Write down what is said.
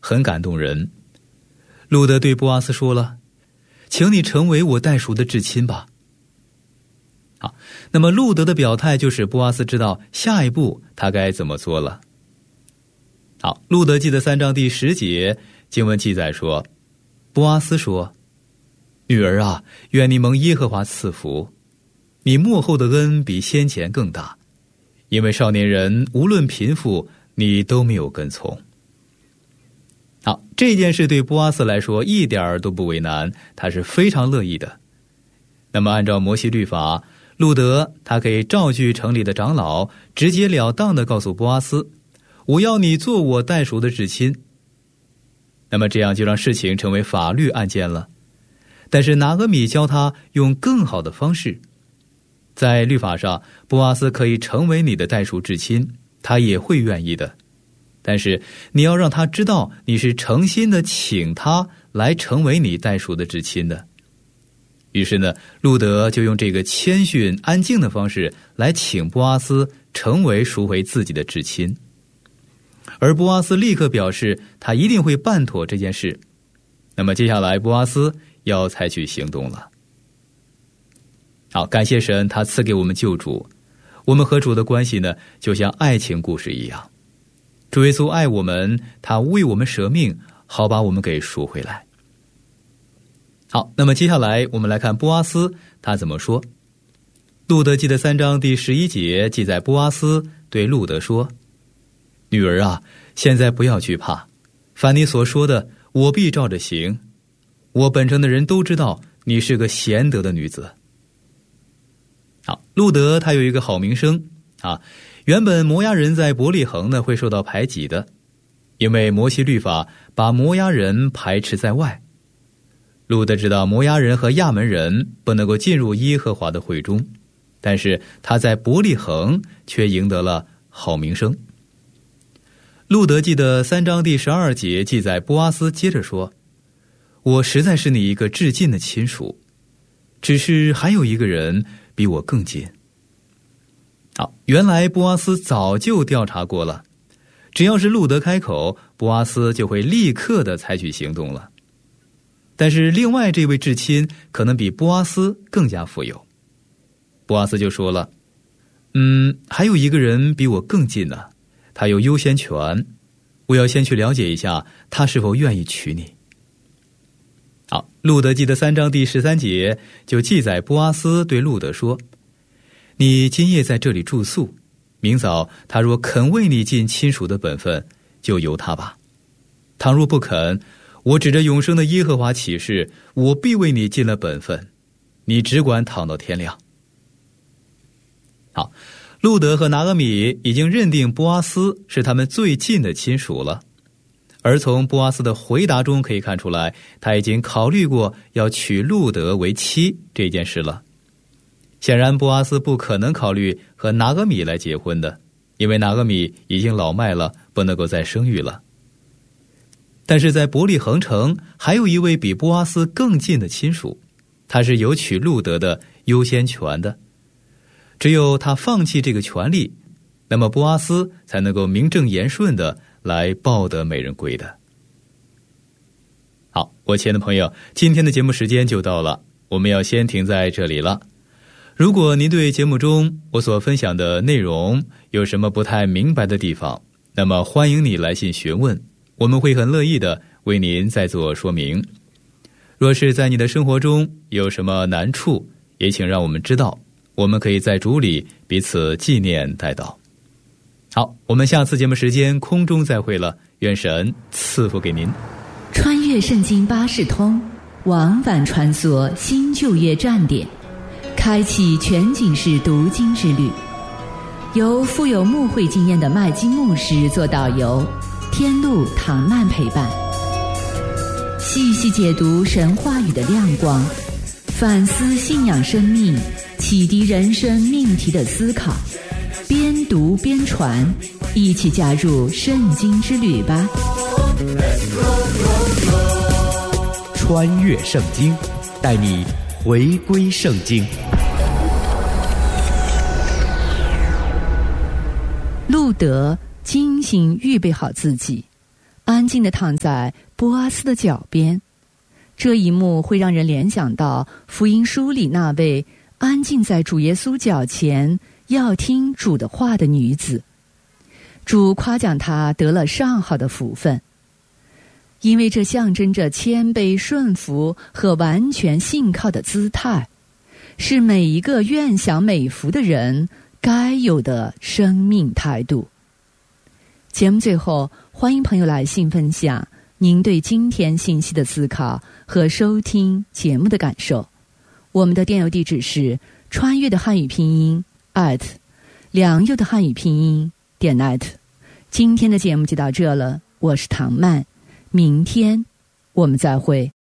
很感动人。路德对波阿斯说了，请你成为我代赎的至亲吧。好，那么路德的表态就使波阿斯知道下一步他该怎么做了。好，路德记的3章第10节经文记载说，波阿斯说，女儿啊，愿你蒙耶和华赐福，你末后的恩比先前更大，因为少年人无论贫富，你都没有跟从。好，这件事对波阿斯来说一点都不为难，他是非常乐意的。那么按照摩西律法，路德他可以召集城里的长老，直截了当地告诉波阿斯，我要你做我代赎的至亲。那么这样就让事情成为法律案件了。但是拿俄米教他用更好的方式，在律法上，波阿斯可以成为你的代赎至亲，他也会愿意的。但是你要让他知道你是诚心的请他来成为你代赎的至亲的。于是呢，路德就用这个谦逊安静的方式来请波阿斯成为赎回自己的至亲。而波阿斯立刻表示他一定会办妥这件事。那么接下来波阿斯要采取行动了。好，感谢神，他赐给我们救主。我们和主的关系呢，就像爱情故事一样。主耶稣爱我们，他为我们舍命，好把我们给赎回来。好，那么接下来我们来看波阿斯他怎么说。路德记的3章第11节记载，波阿斯对路德说，女儿啊，现在不要惧怕，凡你所说的，我必照着行。我本城的人都知道你是个贤德的女子。好，路德他有一个好名声啊。原本摩押人在伯利恒呢会受到排挤的，因为摩西律法把摩押人排斥在外。路德知道摩押人和亚门人不能够进入耶和华的会中，但是他在伯利恒却赢得了好名声。路德记的3章第12节记载，波阿斯接着说，我实在是你一个至近的亲属，只是还有一个人比我更近。好，原来波阿斯早就调查过了，只要是路德开口，波阿斯就会立刻的采取行动了。但是另外这位至亲可能比波阿斯更加富有。波阿斯就说了，还有一个人比我更近呢，他有优先权，我要先去了解一下他是否愿意娶你。好，路德记的3章第13节就记载，波阿斯对路德说，你今夜在这里住宿，明早他若肯为你尽亲属的本分，就由他吧。倘若不肯，我指着永生的耶和华起誓，我必为你尽了本分，你只管躺到天亮。好，路德和拿俄米已经认定波阿斯是他们最近的亲属了。而从波阿斯的回答中可以看出来，他已经考虑过要娶路德为妻这件事了。显然波阿斯不可能考虑和拿俄米来结婚的，因为拿俄米已经老迈了，不能够再生育了。但是在伯利恒城还有一位比波阿斯更近的亲属，他是有娶路德的优先权的。只有他放弃这个权利，那么波阿斯才能够名正言顺的来抱得美人归的。好，我亲爱的朋友，今天的节目时间就到了，我们要先停在这里了。如果您对节目中我所分享的内容有什么不太明白的地方，那么欢迎你来信询问，我们会很乐意的为您再做说明。若是在你的生活中有什么难处，也请让我们知道，我们可以在主里彼此纪念代祷。好，我们下次节目时间空中再会了，愿神赐福给您。 穿越圣经巴士通，往返穿梭新旧约站点，开启全景式读经之旅。由富有牧会经验的麦基牧师做导游，天路唐曼陪伴，细细解读神话语的亮光，反思信仰生命，启迪人生命题的思考，边读边传，一起加入圣经之旅吧。 穿越圣经，带你回归圣经。 路德精心预备好自己， 安静地躺在波阿斯的脚边。这一幕会让人联想到福音书里那位安静在主耶稣脚前要听主的话的女子。主夸奖她得了上好的福分，因为这象征着谦卑顺服和完全信靠的姿态，是每一个愿享美福的人该有的生命态度。节目最后，欢迎朋友来信分享您对今天信息的思考和收听节目的感受。我们的电邮地址是穿越的汉语拼音@良友的汉语拼音.net。今天的节目就到这了，我是唐曼，明天我们再会。